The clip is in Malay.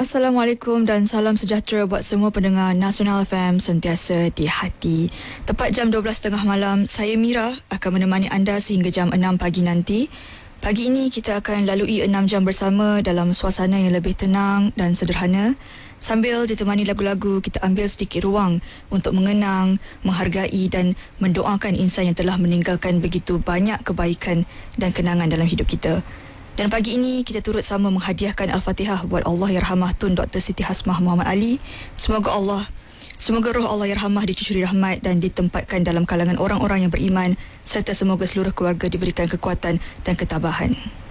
Assalamualaikum dan salam sejahtera buat semua pendengar Nasional FM sentiasa di hati. Tepat jam 12.30 malam, saya Mira akan menemani anda sehingga jam 6 pagi nanti. Pagi ini kita akan lalui 6 jam bersama dalam suasana yang lebih tenang dan sederhana. Sambil ditemani lagu-lagu, kita ambil sedikit ruang untuk mengenang, menghargai dan mendoakan insan yang telah meninggalkan begitu banyak kebaikan dan kenangan dalam hidup kita. Dan pagi ini kita turut sama menghadiahkan Al-Fatihah buat Allahyarhamah Tun Dr. Siti Hasmah Muhammad Ali. Semoga roh Allahyarhamah dicucuri rahmat dan ditempatkan dalam kalangan orang-orang yang beriman, serta semoga seluruh keluarga diberikan kekuatan dan ketabahan.